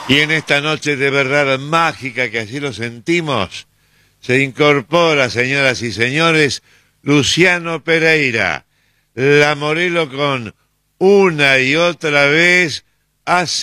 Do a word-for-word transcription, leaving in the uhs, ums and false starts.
Y en esta noche de verdad mágica, que así lo sentimos, se incorpora, señoras y señores, Luciano Pereira, la Morelo con Una y Otra Vez, hace